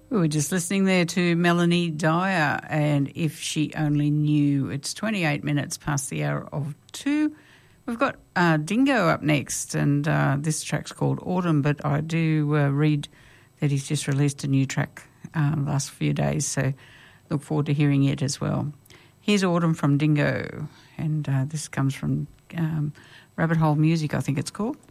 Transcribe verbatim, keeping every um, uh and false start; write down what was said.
We were just listening there to Melanie Dyer and If She Only Knew. It's twenty-eight minutes past the hour of two. We've got uh, Dingo up next, and uh, this track's called Autumn, but I do uh, read that he's just released a new track uh, last few days, so look forward to hearing it as well. Here's Autumn from Dingo, and uh, this comes from um, Rabbit Hole Music, I think it's called.